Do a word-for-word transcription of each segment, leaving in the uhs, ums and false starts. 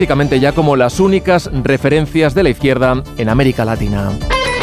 prácticamente ya como las únicas referencias de la izquierda en América Latina.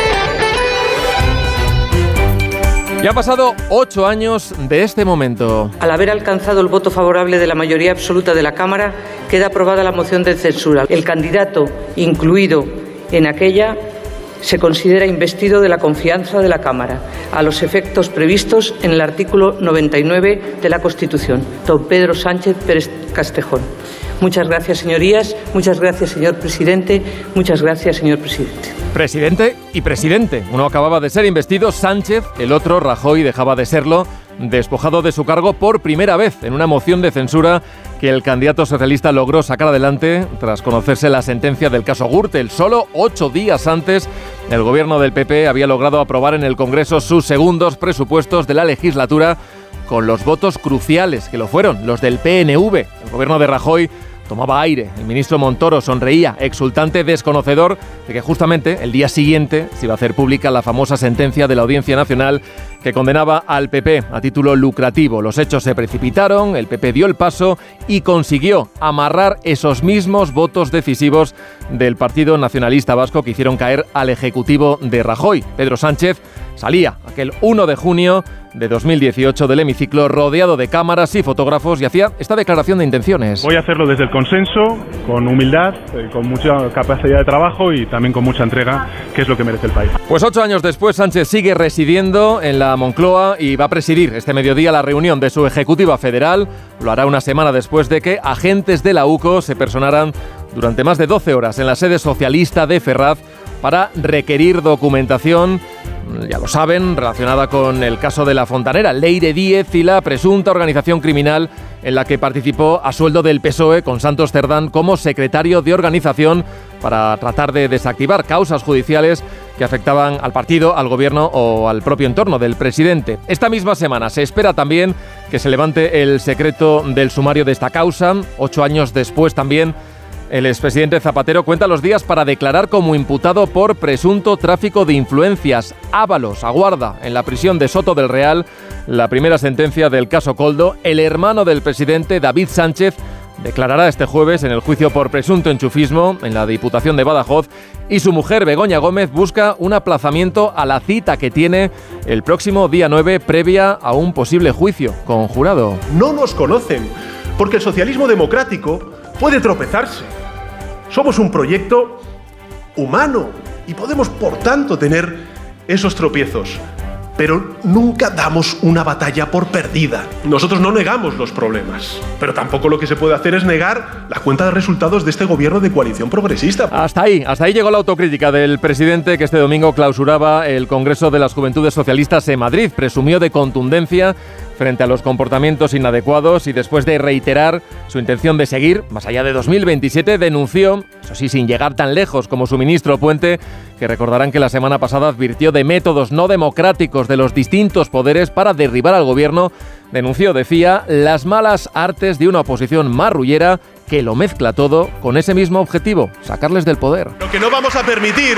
Ya han pasado ocho años de este momento. Al haber alcanzado el voto favorable de la mayoría absoluta de la Cámara, queda aprobada la moción de censura. El candidato incluido en aquella se considera investido de la confianza de la Cámara, a los efectos previstos en el artículo noventa y nueve de la Constitución. Don Pedro Sánchez Pérez Castejón. Muchas gracias, señorías. Muchas gracias, señor presidente. Muchas gracias, señor presidente. Presidente y presidente. Uno acababa de ser investido, Sánchez, el otro, Rajoy, dejaba de serlo, despojado de su cargo por primera vez en una moción de censura que el candidato socialista logró sacar adelante tras conocerse la sentencia del caso Gürtel. Solo ocho días antes, el gobierno del P P había logrado aprobar en el Congreso sus segundos presupuestos de la legislatura con los votos cruciales, que lo fueron, los del P N V. El gobierno de Rajoy tomaba aire. El ministro Montoro sonreía, exultante, desconocedor de que justamente el día siguiente se iba a hacer pública la famosa sentencia de la Audiencia Nacional que condenaba al P P a título lucrativo. Los hechos se precipitaron, el P P dio el paso y consiguió amarrar esos mismos votos decisivos del Partido Nacionalista Vasco que hicieron caer al Ejecutivo de Rajoy. Pedro Sánchez salía aquel uno de junio de dos mil dieciocho del hemiciclo rodeado de cámaras y fotógrafos y hacía esta declaración de intenciones. Voy a hacerlo desde el consenso, con humildad, eh, con mucha capacidad de trabajo y también con mucha entrega, que es lo que merece el país. Pues ocho años después, Sánchez sigue residiendo en la Moncloa y va a presidir este mediodía la reunión de su Ejecutiva Federal. Lo hará una semana después de que agentes de la U C O se personaran durante más de doce horas en la sede socialista de Ferraz para requerir documentación, ya lo saben, relacionada con el caso de La Fontanera, Leire Díez y la presunta organización criminal en la que participó a sueldo del P S O E con Santos Cerdán como secretario de organización para tratar de desactivar causas judiciales que afectaban al partido, al gobierno o al propio entorno del presidente. Esta misma semana se espera también que se levante el secreto del sumario de esta causa. Ocho años después también el expresidente Zapatero cuenta los días para declarar como imputado por presunto tráfico de influencias. Ábalos aguarda en la prisión de Soto del Real la primera sentencia del caso Koldo. El hermano del presidente, David Sánchez, declarará este jueves en el juicio por presunto enchufismo en la Diputación de Badajoz y su mujer, Begoña Gómez, busca un aplazamiento a la cita que tiene el próximo día nueve previa a un posible juicio con jurado. No nos conocen, porque el socialismo democrático puede tropezarse. Somos un proyecto humano y podemos, por tanto, tener esos tropiezos. Pero nunca damos una batalla por perdida. Nosotros no negamos los problemas, pero tampoco lo que se puede hacer es negar la cuenta de resultados de este gobierno de coalición progresista. Hasta ahí, hasta ahí llegó la autocrítica del presidente que este domingo clausuraba el Congreso de las Juventudes Socialistas en Madrid. Presumió de contundencia frente a los comportamientos inadecuados y después de reiterar su intención de seguir, más allá de dos mil veintisiete, denunció, eso sí, sin llegar tan lejos como su ministro Puente, que recordarán que la semana pasada advirtió de métodos no democráticos de los distintos poderes para derribar al gobierno. Denunció, decía, las malas artes de una oposición marrullera que lo mezcla todo con ese mismo objetivo, sacarles del poder. Lo que no vamos a permitir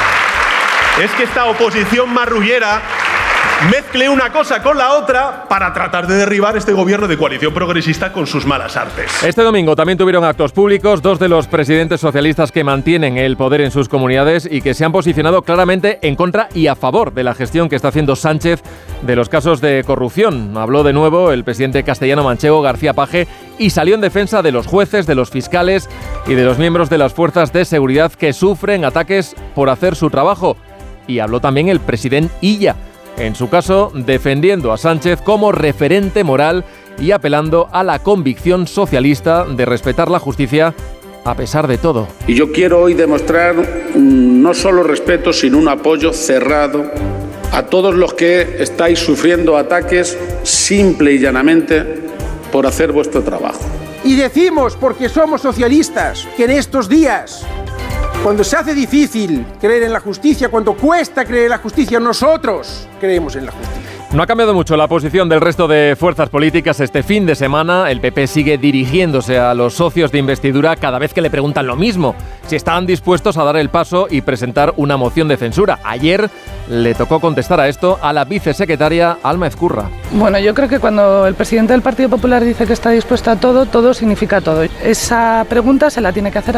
es que esta oposición marrullera mezcle una cosa con la otra para tratar de derribar este gobierno de coalición progresista con sus malas artes. Este domingo también tuvieron actos públicos dos de los presidentes socialistas que mantienen el poder en sus comunidades y que se han posicionado claramente en contra y a favor de la gestión que está haciendo Sánchez de los casos de corrupción. Habló de nuevo el presidente castellano-manchego García Paje y salió en defensa de los jueces, de los fiscales y de los miembros de las fuerzas de seguridad que sufren ataques por hacer su trabajo. Y habló también el presidente Illa, en su caso defendiendo a Sánchez como referente moral y apelando a la convicción socialista de respetar la justicia a pesar de todo. Y yo quiero hoy demostrar no solo respeto, sino un apoyo cerrado a todos los que estáis sufriendo ataques simple y llanamente por hacer vuestro trabajo. Y decimos, porque somos socialistas, que en estos días, cuando se hace difícil creer en la justicia, cuando cuesta creer en la justicia, nosotros creemos en la justicia. No ha cambiado mucho la posición del resto de fuerzas políticas este fin de semana. El P P sigue dirigiéndose a los socios de investidura cada vez que le preguntan lo mismo, si están dispuestos a dar el paso y presentar una moción de censura. Ayer le tocó contestar a esto a la vicesecretaria Alma Ezcurra. Bueno, yo creo que cuando el presidente del Partido Popular dice que está dispuesto a todo, todo significa todo. Esa pregunta se la tiene que hacer a